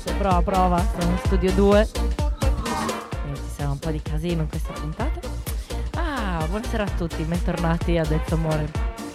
Prova, sono in studio 2 e ci sarà un po' di casino in questa puntata. Buonasera a tutti, bentornati a Detto Amore.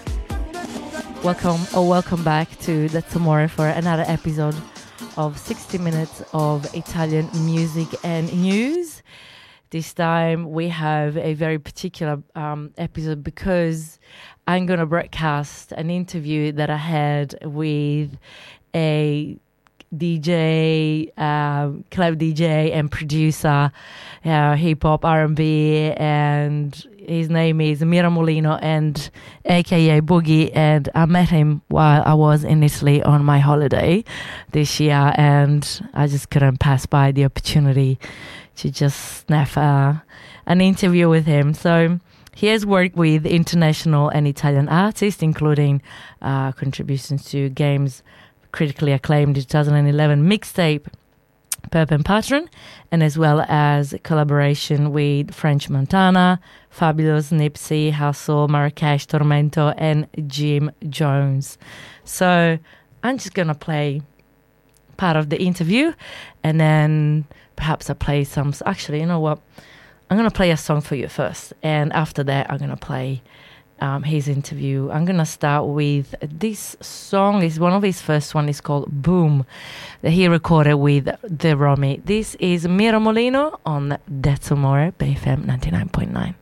Welcome back to Detto Amore for another episode of 60 minutes of Italian music and news. This time we have a very particular episode because I'm going to broadcast an interview that I had with a DJ, club DJ and producer, hip hop, R&B, and his name is Mira Molino, and aka Boogie. And I met him while I was in Italy on my holiday this year, and I just couldn't pass by the opportunity to just snap an interview with him. So he has worked with international and Italian artists, including contributions to Game's critically acclaimed 2011 mixtape Purp and Patron, and as well as collaboration with French Montana, Fabulous, Nipsey, Hussle, Marrakesh, Tormento, and Jim Jones. So I'm just going to play part of the interview, and then perhaps I play some... Actually, you know what? I'm going to play a song for you first, and after that I'm going to play his interview. I'm gonna start with this song. Is one of his first one. It's called Boom, that he recorded with the Romy. This is Mira Molino on Detto Amore, BFM 99.9.